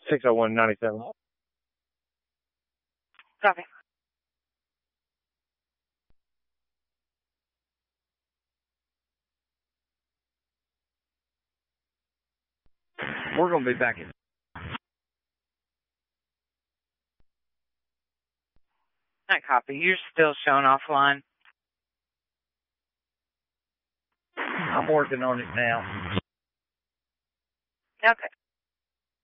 601-97. Copy. We're going to be back in. I copy. You're still showing offline. I'm working on it now. Okay.